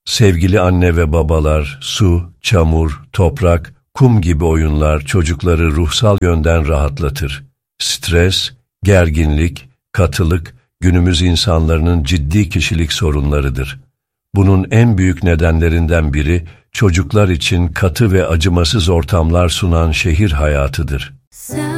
Sevgili anne ve babalar, su, çamur, toprak, kum gibi oyunlar çocukları ruhsal yönden rahatlatır. Stres, gerginlik, katılık, günümüz insanlarının ciddi kişilik sorunlarıdır. Bunun en büyük nedenlerinden biri, çocuklar için katı ve acımasız ortamlar sunan şehir hayatıdır.